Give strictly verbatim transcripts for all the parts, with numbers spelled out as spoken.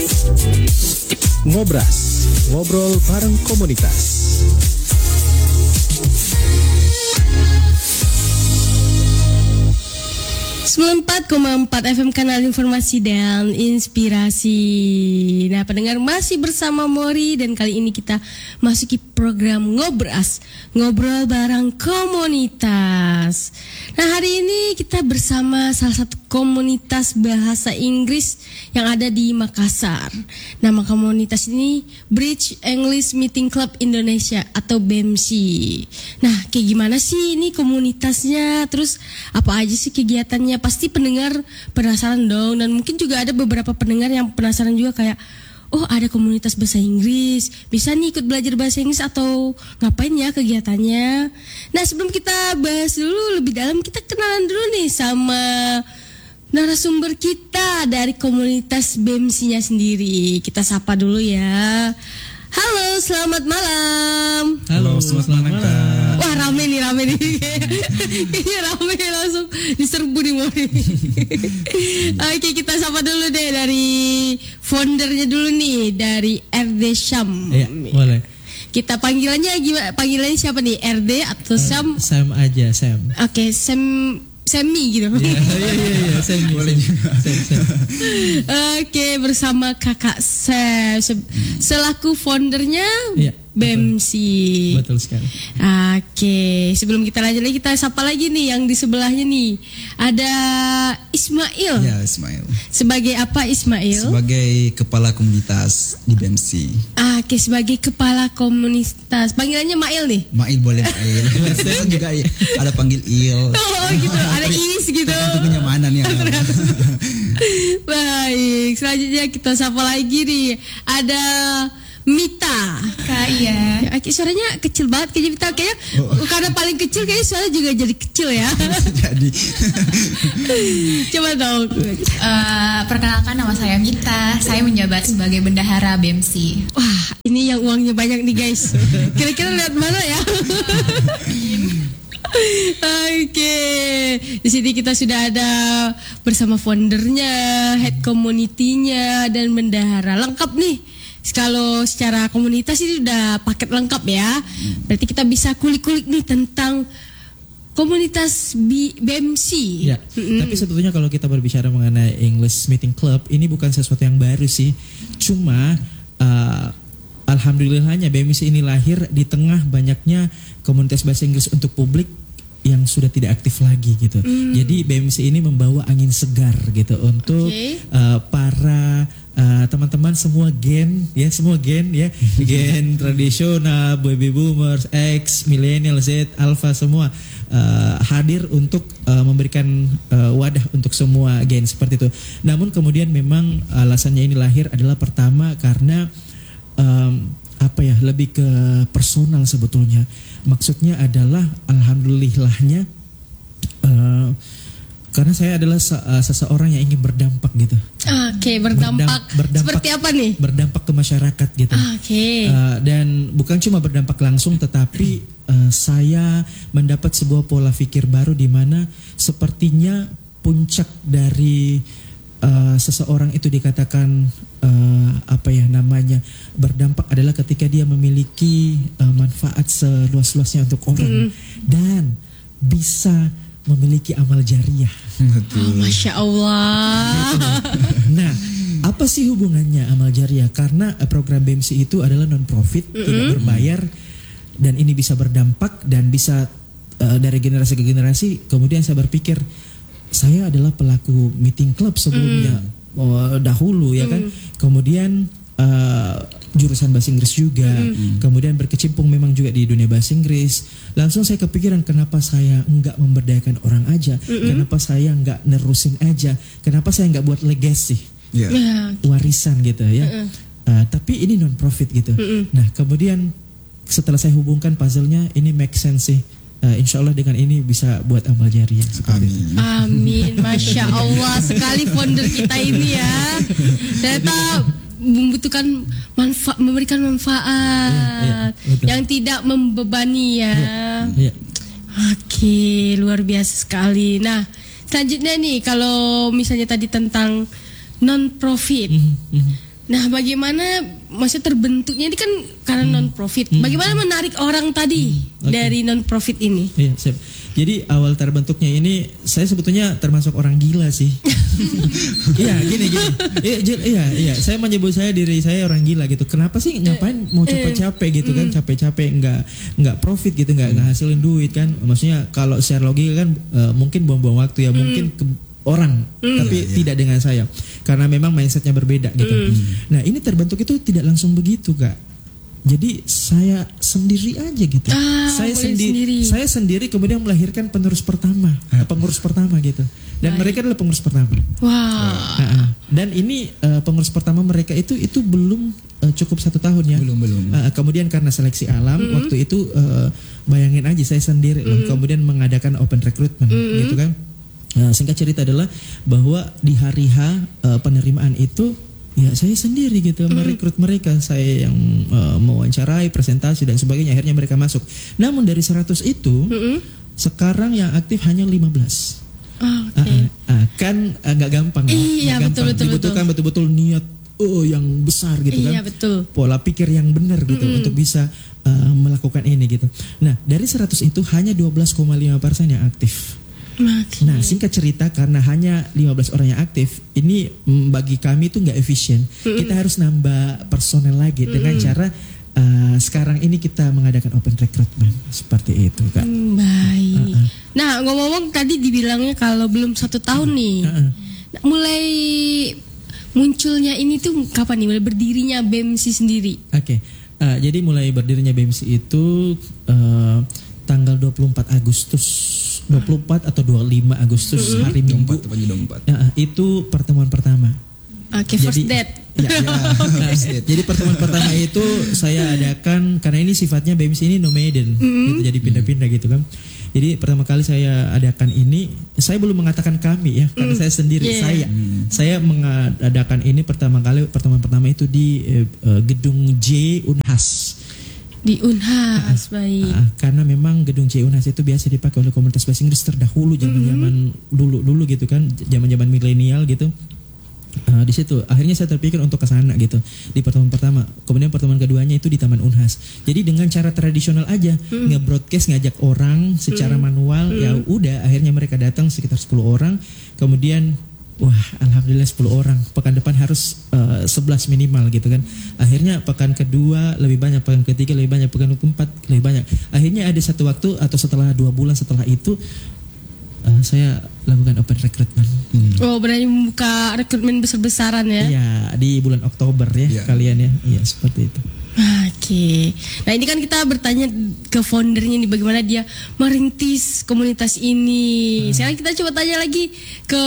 Ngobras, ngobrol bareng komunitas. sembilan puluh empat koma empat F M Kanal Informasi dan Inspirasi. Nah, pendengar masih bersama Mori dan kali ini kita masuki program Ngobras, ngobrol bareng komunitas. Nah, hari ini kita bersama salah satu komunitas bahasa Inggris yang ada di Makassar. Nama komunitas ini Bridge English Meeting Club Indonesia atau B E M C. Nah, kayak gimana sih ini komunitasnya? Terus apa aja sih kegiatannya? Pasti pendengar penasaran dong, dan mungkin juga ada beberapa pendengar yang penasaran juga kayak, oh ada komunitas bahasa Inggris, bisa nih ikut belajar bahasa Inggris atau ngapain ya kegiatannya. Nah, sebelum kita bahas dulu lebih dalam, kita kenalan dulu nih sama narasumber kita dari komunitas B E M C-nya sendiri. Kita sapa dulu ya. Halo, selamat malam. Halo, selamat malam Kak. Wah, rame nih, rame nih. Ini rame langsung diserbu nih Mori. Oke, kita sapa dulu deh dari foundernya dulu nih, dari R D Syam. Iya, boleh. Kita panggilannya gimana? Panggilannya siapa nih? R D atau Syam? Uh, Sam aja, Sam. Oke, Sam Semi gitu. Iya, iya, iya, Sam boleh juga. Sam, Sam. Oke, bersama Kakak Sam selaku foundernya Iya, B E M C. Betul sekali. Oke, sebelum kita lanjut lagi, kita sapa lagi nih yang di sebelahnya nih. Ada Ismail. Ya, Ismail. Sebagai apa Ismail? Sebagai kepala komunitas di B E M C. Oke, sebagai kepala komunitas. Panggilannya Mail nih. Mail boleh Mail. Saya juga ada panggil Il. Oh gitu, ada Is gitu. Tergantung kenyamanan ya. Baik, selanjutnya kita sapa lagi nih. Ada Mita. Kak, iya. Oke, suaranya kecil banget kayaknya Mita. Kayaknya oh. Karena paling kecil kayaknya suara juga jadi kecil ya. Jadi. Coba dong. Uh, perkenalkan, nama saya Mita. Saya menjabat sebagai bendahara B E M C. Wah, ini yang uangnya banyak nih guys. Kira-kira lihat mana ya? Oke, di sini kita sudah ada bersama foundernya, head community-nya, dan bendahara. Lengkap nih. Kalau secara komunitas ini udah paket lengkap ya. Berarti kita bisa kulik-kulik nih tentang komunitas B E M C. Ya, mm-hmm. Tapi sebetulnya kalau kita berbicara mengenai English Meeting Club, ini bukan sesuatu yang baru sih. Cuma uh, alhamdulillahnya B E M C ini lahir di tengah banyaknya komunitas bahasa Inggris untuk publik yang sudah tidak aktif lagi gitu. Mm. Jadi B E M C ini membawa angin segar gitu untuk okay. uh, para uh, teman-teman semua gen ya, semua gen ya, gen tradisional, baby boomers, X, millennial, Z, alpha semua uh, hadir untuk uh, memberikan uh, wadah untuk semua gen seperti itu. Namun kemudian memang alasannya ini lahir adalah pertama karena um, apa ya, lebih ke personal sebetulnya. Maksudnya adalah alhamdulillahnya uh, karena saya adalah se- uh, seseorang yang ingin berdampak gitu. Oke, okay, berdampak. Berdam- berdampak. Seperti apa nih? Berdampak ke masyarakat gitu. Oke. Okay. Uh, dan bukan cuma berdampak langsung, tetapi uh, saya mendapat sebuah pola pikir baru di mana sepertinya puncak dari Uh, seseorang itu dikatakan uh, apa ya namanya berdampak adalah ketika dia memiliki uh, manfaat seluas-luasnya untuk orang mm. dan bisa memiliki amal jariah. Oh, Masya Allah. Nah, apa sih hubungannya amal jariah? Karena uh, program B E M C itu adalah non-profit, mm-hmm. tidak berbayar, dan ini bisa berdampak dan bisa uh, dari generasi ke generasi. Kemudian saya berpikir, saya adalah pelaku meeting club sebelumnya mm. oh, dahulu ya mm. kan. Kemudian uh, jurusan bahasa Inggris juga. Mm. Kemudian berkecimpung memang juga di dunia bahasa Inggris. Langsung saya kepikiran, kenapa saya enggak memberdayakan orang aja? Mm-mm. Kenapa saya enggak nerusin aja? Kenapa saya enggak buat legacy? Yeah. Yeah. Warisan gitu ya. Uh, tapi ini non profit gitu. Mm-mm. Nah, kemudian setelah saya hubungkan puzzle-nya, ini make sense sih. Uh, insya Allah dengan ini bisa buat amal jariah seperti Amin. itu. Amin, Masya Allah sekali founder kita ini ya. Ternyata membutuhkan manfaat, memberikan manfaat ya, ya, yang tidak membebani ya. Ya, ya. Oke, luar biasa sekali. Nah, selanjutnya nih, kalau misalnya tadi tentang non profit, mm-hmm. Nah, bagaimana maksudnya terbentuknya ini kan karena hmm. non profit. Hmm. Bagaimana menarik orang tadi hmm. okay. dari non profit ini? Iya, siap. Jadi awal terbentuknya ini saya sebetulnya termasuk orang gila sih. Iya, gini gini. Iya, iya, iya. Saya menyebut saya diri saya orang gila gitu. Kenapa sih ngapain mau capek-capek gitu kan? Capek-capek nggak nggak profit gitu, nggak ngasilin duit kan? Maksudnya kalau secara logika kan uh, mungkin buang-buang waktu ya, hmm. mungkin ke, orang, mm. tapi yeah, tidak yeah. dengan saya, karena memang mindsetnya berbeda gitu. Mm. Nah ini terbentuk itu tidak langsung begitu kak. Jadi saya sendiri aja gitu. Ah, saya sendi- sendiri, saya sendiri kemudian melahirkan penerus pertama, uh. pengurus pertama gitu. Dan Baik. mereka adalah pengurus pertama. Wow. Uh-uh. Dan ini uh, pengurus pertama mereka itu itu belum uh, cukup satu tahun ya. Belum belum. Uh, kemudian karena seleksi alam mm. waktu itu uh, bayangin aja saya sendiri mm. loh. Kemudian mengadakan open recruitment mm. gitu kan. Nah, singkat cerita adalah bahwa di hari H uh, penerimaan itu ya saya sendiri gitu mm. merekrut mereka, saya yang uh, mewawancarai, presentasi dan sebagainya, akhirnya mereka masuk. Namun dari seratus itu mm-hmm. sekarang yang aktif hanya lima belas. Oh, okay. uh, uh, kan nggak uh, gampang ya. Iya, Gak betul, gampang. betul, Dibutuhkan betul. betul-betul niat oh yang besar gitu iya, kan. Betul. Pola pikir yang benar gitu mm-hmm. untuk bisa uh, melakukan ini gitu. Nah, dari seratus itu hanya dua belas koma lima persen yang aktif. Okay. Nah singkat cerita karena hanya lima belas orang yang aktif, ini bagi kami itu nggak efisien. Mm-hmm. Kita harus nambah personel lagi mm-hmm. dengan cara uh, sekarang ini kita mengadakan open recruitment seperti itu kak. Mm, baik. Uh-uh. Nah ngomong-ngomong tadi dibilangnya kalau belum satu tahun nih, uh-uh. mulai munculnya ini tuh kapan nih mulai berdirinya B E M S I sendiri? Oke, okay. uh, jadi mulai berdirinya B E M S I itu uh, tanggal dua puluh empat Agustus. dua puluh empat atau dua puluh lima Agustus mm-hmm. hari Minggu. dua puluh empat Ya, itu pertemuan pertama. Oke, okay, first date. Ya, ya. Nah, jadi pertemuan pertama itu saya adakan karena ini sifatnya B E M S I ini nomaden, mm-hmm. gitu, jadi pindah-pindah gitu kan. Jadi pertama kali saya adakan ini, saya belum mengatakan kami ya, karena mm. saya sendiri yeah. saya mm. saya mengadakan ini pertama kali pertemuan pertama itu di uh, gedung J Unhas. Di Unhas, uh, baik. Uh, karena memang gedung C Unhas itu biasa dipakai oleh komunitas bahasa Inggris terdahulu zaman-zaman mm-hmm. dulu-dulu gitu kan, zaman-zaman milenial gitu. Uh, di situ akhirnya saya terpikir untuk ke sana gitu di pertemuan pertama. Kemudian pertemuan keduanya itu di Taman Unhas. Jadi dengan cara tradisional aja, mm-hmm. nge-broadcast, ngajak orang secara mm-hmm. manual, mm-hmm. ya udah akhirnya mereka datang sekitar sepuluh orang. Kemudian wah, alhamdulillah sepuluh orang. Pekan depan harus uh, sebelas minimal gitu kan. Akhirnya pekan kedua lebih banyak, pekan ketiga lebih banyak, pekan keempat lebih banyak. Akhirnya ada satu waktu atau setelah dua bulan setelah itu uh, saya lakukan open recruitment. Hmm. Oh, berani membuka rekrutmen besar-besaran ya? Iya, di bulan Oktober ya, ya. Kalian ya. Iya, seperti itu. Oke, okay. Nah ini kan kita bertanya ke foundernya nih bagaimana dia merintis komunitas ini. Hmm. Sekarang kita coba tanya lagi ke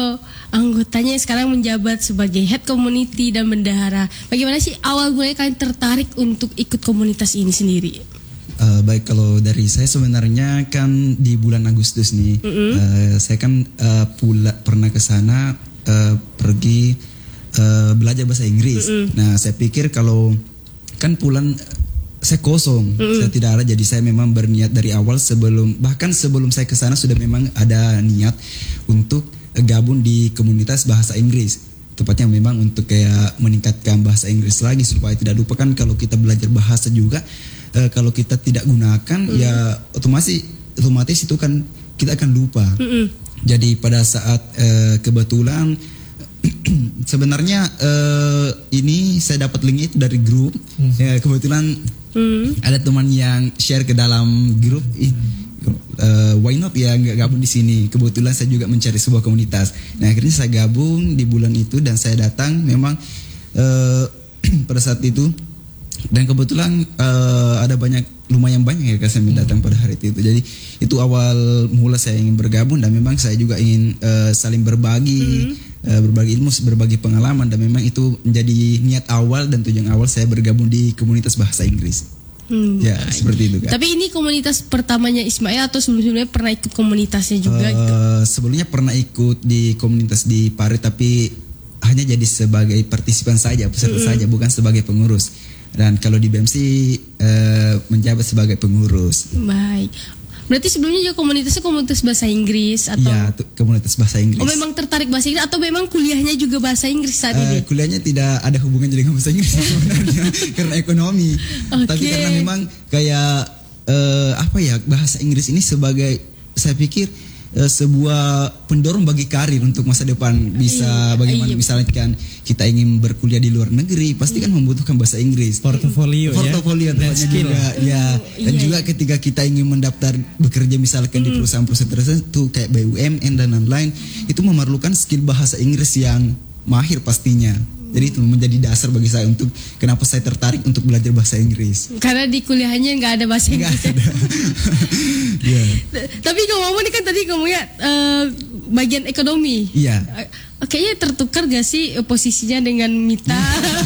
anggotanya yang sekarang menjabat sebagai head community dan bendahara. Bagaimana sih awal mulai kalian tertarik untuk ikut komunitas ini sendiri? Uh, baik, kalau dari saya sebenarnya kan di bulan Agustus nih, mm-hmm. uh, saya kan uh, pula pernah ke sana uh, pergi uh, belajar bahasa Inggris. Mm-hmm. Nah saya pikir kalau kan bulan saya kosong, mm-hmm. saya tidak ada, jadi saya memang berniat dari awal sebelum bahkan sebelum saya ke sana sudah memang ada niat untuk gabung di komunitas bahasa Inggris. Tepatnya memang untuk kayak meningkatkan bahasa Inggris lagi supaya tidak lupa kan kalau kita belajar bahasa juga eh, kalau kita tidak gunakan mm-hmm. ya otomatis otomatis itu kan kita akan lupa. Mm-hmm. Jadi pada saat eh, kebetulan sebenarnya uh, ini saya dapat link itu dari grup. Hmm. Ya, kebetulan hmm. ada teman yang share ke dalam grup. Uh, why not ya nggak gabung di sini? Kebetulan saya juga mencari sebuah komunitas. Nah akhirnya saya gabung di bulan itu dan saya datang memang uh, pada saat itu. Dan kebetulan uh, ada banyak lumayan banyak ya kasih yang datang pada hari itu. Jadi itu awal mula saya ingin bergabung dan memang saya juga ingin uh, saling berbagi. Hmm. berbagi ilmu, berbagi pengalaman, dan memang itu menjadi niat awal dan tujuan awal saya bergabung di komunitas bahasa Inggris. Hmm, ya baik. Seperti itu kan. Tapi ini komunitas pertamanya Ismail atau sebelumnya pernah ikut komunitasnya juga? Uh, gitu? Sebelumnya pernah ikut di komunitas di Paris tapi hanya jadi sebagai partisipan saja, peserta hmm. saja, bukan sebagai pengurus. Dan kalau di B E M S I uh, menjabat sebagai pengurus. Baik. Berarti sebelumnya juga komunitasnya komunitas bahasa Inggris atau? Iya, tuh, komunitas bahasa Inggris. Oh memang tertarik bahasa Inggris atau memang kuliahnya juga bahasa Inggris saat Eh, ini? kuliahnya tidak ada hubungannya dengan bahasa Inggris sebenarnya karena ekonomi. Oke. Tapi karena memang kayak eh, apa ya, bahasa Inggris ini sebagai, saya pikir eh, sebuah pendorong bagi karir untuk masa depan. Bisa Iya, bagaimana iya. misalnya kan kita ingin berkuliah di luar negeri, pasti kan membutuhkan bahasa Inggris. Portofolio, Portofolio ya, dan tepatnya skill. juga ya. Dan Iya, juga ketika kita ingin mendaftar bekerja misalkan di perusahaan-perusahaan tertentu kayak B U M N dan lain-lain, itu memerlukan skill bahasa Inggris yang mahir pastinya. Jadi itu menjadi dasar bagi saya untuk kenapa saya tertarik untuk belajar bahasa Inggris. Karena di kuliahnya nggak ada bahasa Enggak Inggris. ada. Iya. Tapi ngomong ini kan tadi kamu ya eh, bagian ekonomi. Iya. Eh, Kayaknya tertukar gak sih eh, posisinya dengan Mita?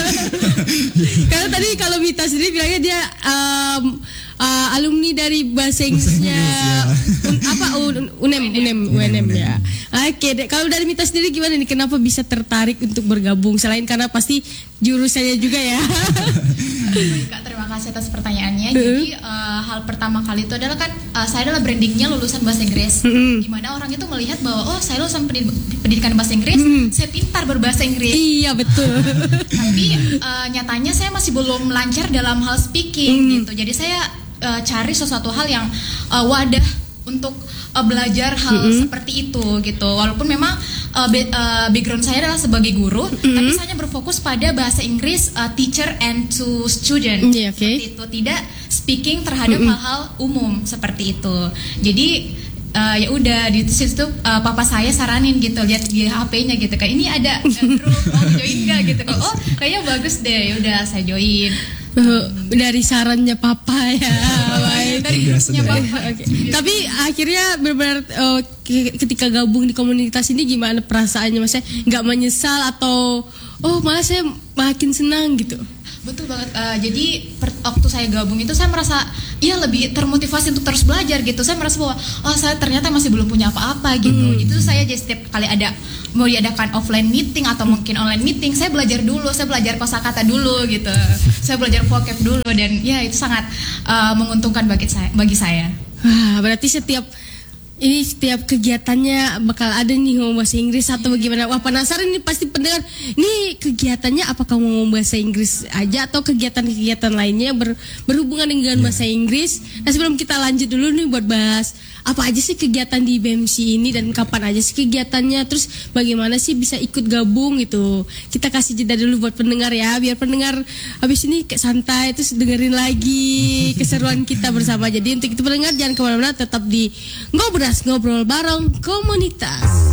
Karena tadi kalau Mita sendiri bilangnya dia um, uh, alumni dari bahasa Inggrisnya un, apa un, UNEM UNEM UNEM ya. Oke, deh. Kalau dari Mita sendiri gimana nih? Kenapa bisa tertarik untuk bergabung? Selain karena pasti jurusannya juga ya. Baik, Kak, terima kasih atas pertanyaannya. Jadi eh, hal pertama kali itu adalah kan eh, saya adalah brandingnya lulusan bahasa Inggris. Gimana orang itu melihat bahwa oh saya lulusan pendid- pendidikan bahasa Inggris, saya pintar berbahasa Inggris. Iya betul. Tapi eh, nyatanya saya masih belum lancar dalam hal speaking gitu. Jadi saya eh, cari sesuatu hal yang eh, wadah untuk eh, belajar hal seperti itu gitu. Walaupun memang eh, be- eh, background saya adalah sebagai guru, tapi saya hanya berfokus pada bahasa Inggris eh, teacher and to student. Iya, oke. Seperti itu, tidak speaking terhadap hal-hal umum seperti itu. Jadi eh, ya udah di situ eh, papa saya saranin gitu, lihat di H P-nya gitu kan, ini ada eh, grup, mau join nggak gitu kan. Oh kayaknya bagus deh, ya udah saya join. Eh, dari sarannya papa ya. Baik. Dari Biasa grupnya deh. papa. Oke. Tapi akhirnya benar-benar eh, ke- ketika gabung di komunitas ini gimana perasaannya? Maksudnya nggak menyesal atau oh malah saya makin senang gitu? Betul banget. Eh, jadi per, waktu saya gabung itu saya merasa ya lebih termotivasi untuk terus belajar gitu. Saya merasa bahwa oh saya ternyata masih belum punya apa-apa gitu. Itu saya jadi setiap kali ada mau diadakan offline meeting atau mungkin online meeting, saya belajar dulu, saya belajar kosakata dulu gitu. Saya belajar vocab dulu dan ya itu sangat eh, menguntungkan bagi saya. Bagi saya. Wah, berarti setiap ini setiap kegiatannya bakal ada nih ngomong bahasa Inggris atau bagaimana? Wah penasaran nih pasti pendengar. Nih kegiatannya apakah ngomong bahasa Inggris aja atau kegiatan-kegiatan lainnya ber- berhubungan dengan bahasa Inggris? Nah sebelum kita lanjut dulu nih buat bahas apa aja sih kegiatan di B M C ini dan kapan aja sih kegiatannya? Terus bagaimana sih bisa ikut gabung gitu? Kita kasih jeda dulu buat pendengar ya, biar pendengar habis ini kayak santai terus dengerin lagi keseruan kita bersama. Jadi untuk itu pendengar jangan kemana-mana, tetap di Ngobras, ngobrol bareng komunitas.